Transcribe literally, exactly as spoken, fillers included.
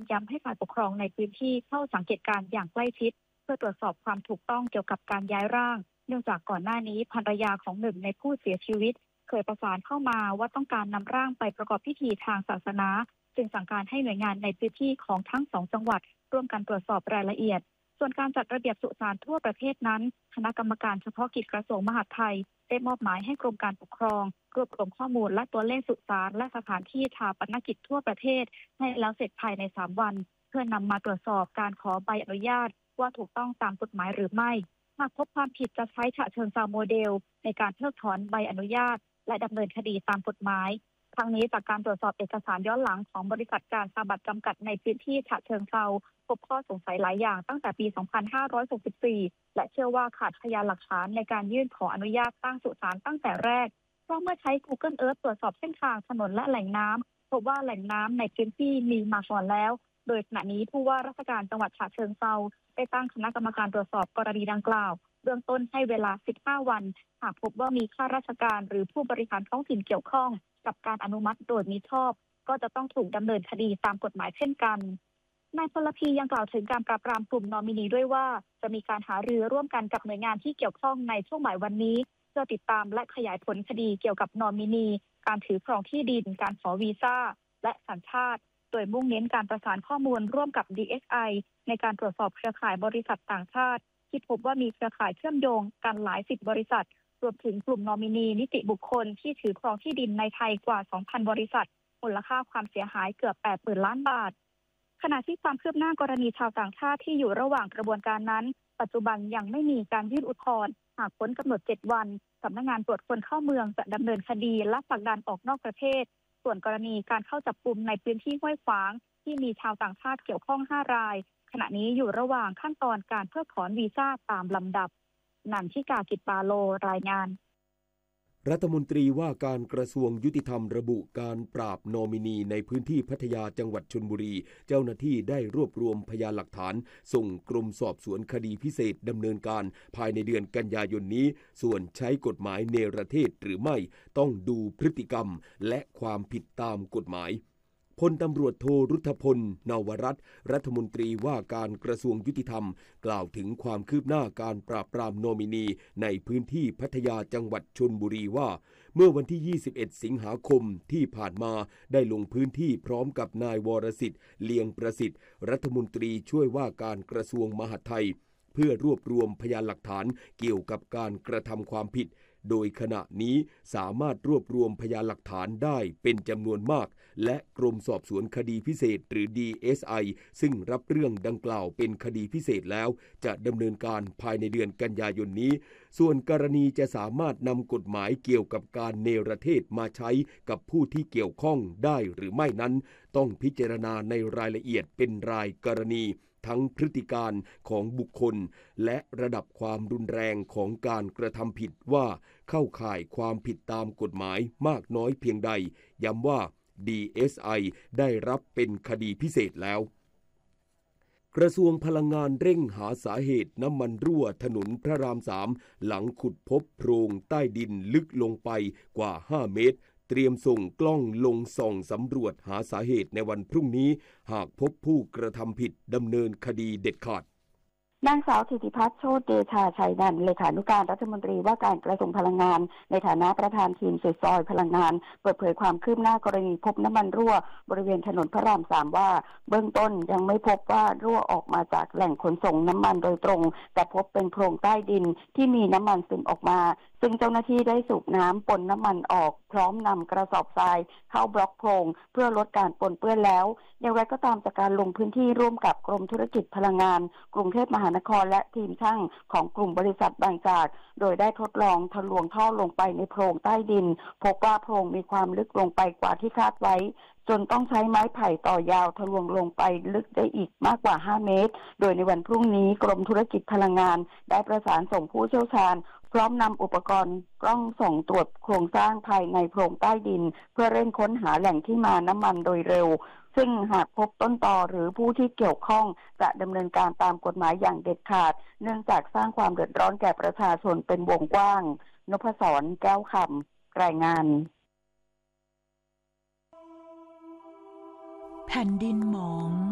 ย้ำให้ฝ่ายปกครองในพื้นที่เข้าสังเกตการณ์อย่างใกล้ชิดเพื่อตรวจสอบความถูกต้องเกี่ยวกับการย้ายร่างเนื่องจากก่อนหน้านี้ภรรยาของหนึ่งในผู้เสียชีวิตเคยประสานเข้ามาว่าต้องการนำร่างไปประกอบพิธีทางศาสนาจึงสั่งการให้หน่วยงานในพื้นที่ของทั้งสองจังหวัดร่วมกันตรวจสอบรายละเอียดส่วนการจัดระเบียบสุสานทั่วประเทศนั้นคณะกรรมการเฉพาะกิจกระทรวงมหาดไทยได้มอบหมายให้กรมการปกครองรวบรวมข้อมูลและตัวเลขสุสานและสถานที่ชาปนกิจทั่วประเทศให้แล้วเสร็จภายในสามวันเพื่อนำมาตรวจสอบการขอใบอนุญาตว่าถูกต้องตามกฎหมายหรือไม่หากพบความผิดจะใช้ฉะเชิงเทราโมเดลในการเพิกถอนใบอนุญาตและดำเนินคดีตามกฎหมายทั้งนี้จากการตรวจสอบเอกสารย้อนหลังของบริษัทการสาบัดจำกัดในพื้นที่ฉะเชิงเทราพบข้อสงสัยหลายอย่างตั้งแต่ปี สองพันห้าร้อยหกสิบสี่ และเชื่อว่าขาดพยานหลักฐานในการยื่นขออนุญาตตั้งสุสานตั้งแต่แรกเพราะเมื่อใช้ Google Earth ตรวจสอบเส้นทางถนนและแหล่งน้ำพบว่าแหล่งน้ำในพื้นที่มีมาก่อนแล้วโดยขณะนี้ผู้ว่าราชการจังหวัดฉะเชิงเทราได้ตั้งคณะกรรมการตรวจสอบกรณีดังกล่าวเบื้องต้นให้เวลาสิบห้าวันหากพบว่ามีข้าราชการหรือผู้บริหารท้องถิ่นเกี่ยวข้องกับการอนุมัติโดยมิชอบก็จะต้องถูกดำเนินคดีตามกฎหมายเช่นกันนายพลพียังกล่าวถึงการปราบปรามกลุ่มนอมินีด้วยว่าจะมีการหารือร่วมกันกับหน่วยงานที่เกี่ยวข้องในช่วงบ่ายวันนี้เพื่อติดตามและขยายผลคดีเกี่ยวกับนอมินีการถือครองที่ดินการขอวีซ่าและสัญชาติโดยมุ่งเน้นการประสานข้อมูลร่วมกับ ดี เอส ไอ ในการตรวจสอบเครือข่ายบริษัทต่างชาติที่พบว่ามีเครือข่ายเชื่อมโยงกันหลายสิบบริษัทรวมถึงกลุ่มนอมินีนิติบุคคลที่ถือครองที่ดินในไทยกว่า สองพัน บริษัทมูลค่าความเสียหายเกือบ แปดหมื่น ล้านบาทขณะที่ความคืบหน้ากรณีชาวต่างชาติที่อยู่ระหว่างกระบวนการนั้นปัจจุบันยังไม่มีการยื่นอุทธรณ์หากพ้นกำหนดเจ็ดวันสำนักงานตรวจคนเข้าเมืองจะดำเนินคดีและผลักดันออกนอกประเทศส่วนกรณีการเข้าจับกุมในพื้นที่ห้วยขวางที่มีชาวต่างชาติเกี่ยวข้องห้ารายขณะนี้อยู่ระหว่างขั้นตอนการเพิกถอนวีซ่าตามลำดับนันทิกากิจปาโลรายงานรัฐมนตรีว่าการกระทรวงยุติธรรมระบุการปราบนอมินีในพื้นที่พัทยาจังหวัดชลบุรีเจ้าหน้าที่ได้รวบรวมพยานหลักฐานส่งกรมสอบสวนคดีพิเศษดำเนินการภายในเดือนกันยายนนี้ส่วนใช้กฎหมายเนรเทศหรือไม่ต้องดูพฤติกรรมและความผิดตามกฎหมายพลตำรวจโทรุทธพลนวรัตน์รัฐมนตรีว่าการกระทรวงยุติธรรมกล่าวถึงความคืบหน้าการปราบปรามนอมินีในพื้นที่พัทยาจังหวัดชลบุรีว่าเมื่อวันที่ยี่สิบเอ็ดสิงหาคมที่ผ่านมาได้ลงพื้นที่พร้อมกับนายวรสิทธิ์เลียงประสิทธิ์รัฐมนตรีช่วยว่าการกระทรวงมหาดไทยเพื่อรวบรวมพยานหลักฐานเกี่ยวกับการกระทำความผิดโดยขณะนี้สามารถรวบรวมพยานหลักฐานได้เป็นจำนวนมากและกรมสอบสวนคดีพิเศษหรือ ดี เอส ไอ ซึ่งรับเรื่องดังกล่าวเป็นคดีพิเศษแล้วจะดำเนินการภายในเดือนกันยายนนี้ส่วนกรณีจะสามารถนำกฎหมายเกี่ยวกับการเนรเทศมาใช้กับผู้ที่เกี่ยวข้องได้หรือไม่นั้นต้องพิจารณาในรายละเอียดเป็นรายกรณีทั้งพฤติการของบุคคลและระดับความรุนแรงของการกระทำผิดว่าเข้าข่ายความผิดตามกฎหมายมากน้อยเพียงใดย้ำว่า ดี เอส ไอ ได้รับเป็นคดีพิเศษแล้วกระทรวงพลังงานเร่งหาสาเหตุน้ำมันรั่วถนนพระรามสามหลังขุดพบโพรงใต้ดินลึกลงไปกว่าห้าเมตรเตรียมส่งกล้องลงส่องสำรวจหาสาเหตุในวันพรุ่งนี้หากพบผู้กระทำผิดดำเนินคดีเด็ดขาดนางสาวธิติพัฒน์โชติเดชาชัยนันท์เลขานุการรัฐมนตรีว่าการกระทรวงพลังงานในฐานะประธานทีมสุดซอยพลังงานเปิดเผยความคืบหน้ากรณีพบน้ำมันรั่วบริเวณถนนพระรามสามว่าเบื้องต้นยังไม่พบว่ารั่วออกมาจากแหล่งขนส่งน้ำมันโดยตรงแต่พบเป็นโพรงใต้ดินที่มีน้ำมันซึมออกมาซึ่งเจ้าหน้าที่ได้สูบน้ำปนน้ำมันออกพร้อมนำกระสอบทรายเข้าบล็อกโพรงเพื่อลดการปนเปื้อนแล้วอย่างไรก็ตามจากการลงพื้นที่ร่วมกับกรมธุรกิจพลังงานกรุงเทพมหานครและทีมช่างของกลุ่มบริษัทบางจากโดยได้ทดลองทะลวงท่อลงไปในโพรงใต้ดินพบว่าโพรงมีความลึกลงไปกว่าที่คาดไว้จนต้องใช้ไม้ไผ่ต่อยาวทะลวงลงไปลึกได้อีกมากกว่าห้าเมตรโดยในวันพรุ่งนี้กรมธุรกิจพลังงานได้ประสานส่งผู้เชี่ยวชาญพร้อมนำอุปกรณ์กล้องส่องตรวจโครงสร้างภายในโพรงใต้ดินเพื่อเร่งค้นหาแหล่งที่มาน้ำมันโดยเร็วซึ่งหากพบต้นตอหรือผู้ที่เกี่ยวข้องจะดำเนินการตามกฎหมายอย่างเด็ดขาดเนื่องจากสร้างความเดือดร้อนแก่ประชาชนเป็นวงกว้างนพศรแก้วคำรายงานแผ่นดินหมอง